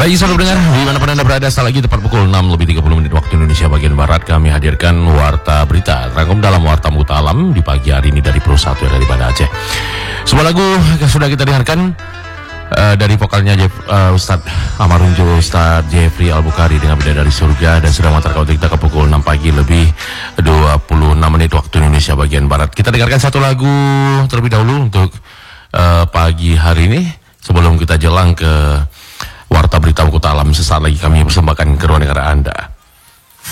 Baik, saudara pendengar, dimanapun Anda berada, saat lagi tepat pukul 6:30 waktu Indonesia bagian Barat, kami hadirkan Warta Berita. Terangkum dalam Warta Mutalam di pagi hari ini dari Pro 1 dari Banda Aceh. Sebuah lagu sudah kita dengarkan dari vokalnya Ustadz Amarunjo, Ustadz Jeffrey Al-Bukhari dengan Beda dari Surga, dan sudah mengantarkan untuk kita ke pukul 6 pagi lebih 26 menit waktu Indonesia bagian Barat. Kita dengarkan satu lagu terlebih dahulu untuk pagi hari ini sebelum kita jelang ke Warta Berita Mutalam. Sesaat lagi kami persembahkan ke ruang dengar Anda.